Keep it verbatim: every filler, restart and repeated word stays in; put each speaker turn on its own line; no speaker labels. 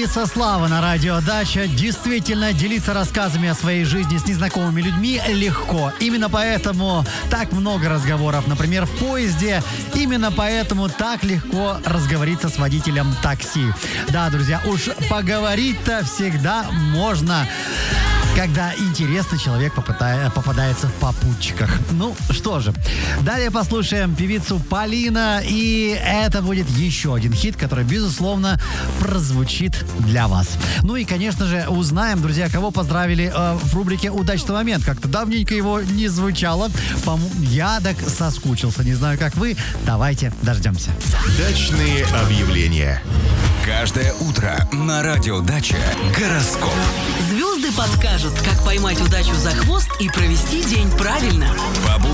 Делиться слава на радио Дача. Действительно, делиться рассказами о своей жизни с незнакомыми людьми легко. Именно поэтому так много разговоров, например, в поезде. Именно поэтому так легко разговориться с водителем такси. Да, друзья, уж поговорить-то всегда можно, когда интересный человек попытает, попадается в попутчиках. Ну, что же. Далее послушаем певицу Полина. И это будет еще один хит, который, безусловно, прозвучит для вас. Ну и, конечно же, узнаем, друзья, кого поздравили э, в рубрике «Удачный момент». Как-то давненько его не звучало. По-моему, я так соскучился. Не знаю, как вы. Давайте дождемся.
Дачные объявления.
Каждое утро на радио Дача гороскоп.
Звезды подскажут, как поймать удачу за хвост и провести день правильно.
По будням